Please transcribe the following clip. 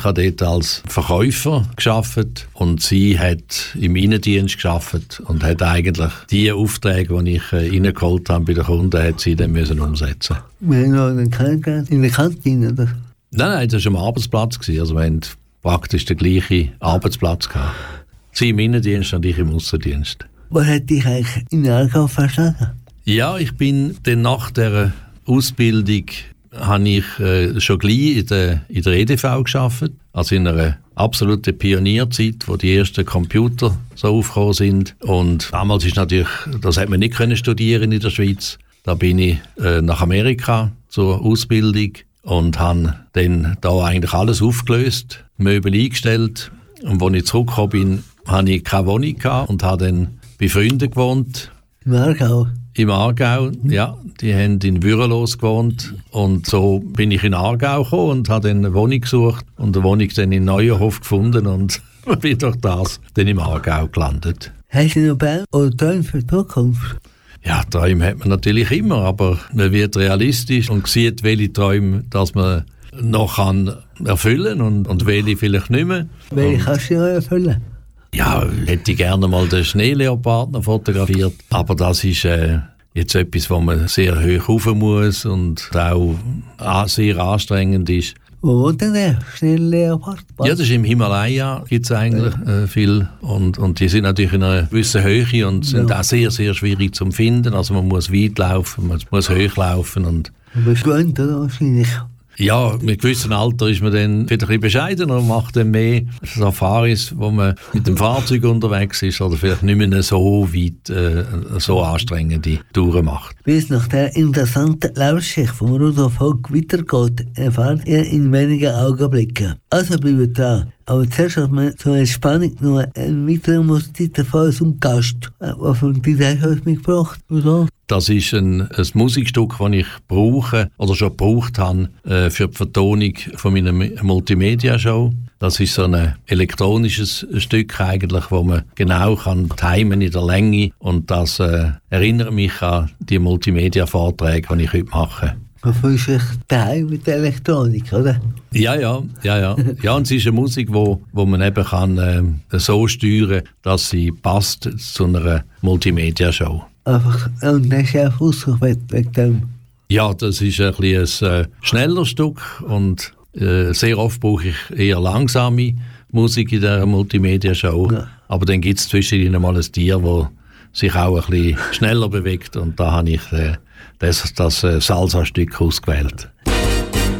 habe dort als Verkäufer gearbeitet und sie hat im Innendienst gearbeitet und hat eigentlich die Aufträge, die ich reingeholt habe bei den Kunden, hat sie dann müssen umsetzen. Wir haben in der Kantine, oder? Nein, das war am Arbeitsplatz. Also wir hatten praktisch den gleichen Arbeitsplatz gehabt. Sie im Innendienst und ich im Aussendienst. Was hat dich eigentlich in Aargau verstanden? Ja, ich bin dann nach der Ausbildung habe ich schon gleich in der EDV gearbeitet, also in einer absoluten Pionierzeit, wo die ersten Computer so aufgekommen sind. Und damals ist natürlich, das hat man nicht können studieren in der Schweiz. Da bin ich nach Amerika zur Ausbildung und habe dann da eigentlich alles aufgelöst, Möbel eingestellt. Und als ich zurückgekommen bin, hatte ich keine Wohnung gehabt und habe dann bei Freunden gewohnt. Im Aargau? Im Aargau, ja. Die haben in Würelos gewohnt. Und so bin ich in Aargau gekommen und habe dann eine Wohnung gesucht und eine Wohnung dann in Neuenhof gefunden und bin durch das dann im Aargau gelandet. Hast du noch Pläne oder Träume für die Zukunft? Ja, Träume hat man natürlich immer, aber man wird realistisch und sieht, welche Träume dass man noch erfüllen kann und welche vielleicht nicht mehr. Welche kannst du noch erfüllen? Ja, hätte ich gerne mal den Schneeleopard noch fotografiert, aber das ist jetzt etwas, wo man sehr hoch rauf muss und auch sehr anstrengend ist. Wo wohnt denn der Schneeleopard? Ja, das ist im Himalaya, gibt es eigentlich viel und die sind natürlich in einer gewissen Höhe und sind auch sehr, sehr schwierig zu finden. Also man muss weit laufen, man muss hoch laufen. Und du bist gewöhnt, oder? Wahrscheinlich. Ja, mit einem gewissen Alter ist man dann wieder ein bisschen bescheidener und macht dann mehr Safaris, wo man mit dem Fahrzeug unterwegs ist oder vielleicht nicht mehr so weit, so anstrengende Touren macht. Bis nach der interessanten Lebensschicht von Rudolf Hock weitergeht, erfahrt ihr in wenigen Augenblicken. Also bleibt dran. Aber zuerst hat man zur Entspannung noch einen weiteren Musiktitel von unserem Gast. Was für ein Titel hast du mitgebracht? Das ist ein Musikstück, das ich brauche oder schon gebraucht habe für die Vertonung von meiner Multimedia-Show. Das ist so ein elektronisches Stück eigentlich, wo man genau kann timen in der Länge und das erinnert mich an die Multimedia-Vorträge, die ich heute mache. Du fühlst dich daheim mit der Elektronik, oder? Ja. Ja, und es ist eine Musik, wo man eben kann so steuern, dass sie passt zu einer Multimedia-Show. Einfach, und das ist auch ausgewählt wegen dem. Ja, das ist ein bisschen schneller Stück und sehr oft brauche ich eher langsame Musik in der Multimedia-Show. Ja. Aber dann gibt es zwischendrin mal ein Tier, das sich auch ein bisschen schneller bewegt und da habe ich das Salsa-Stück ausgewählt.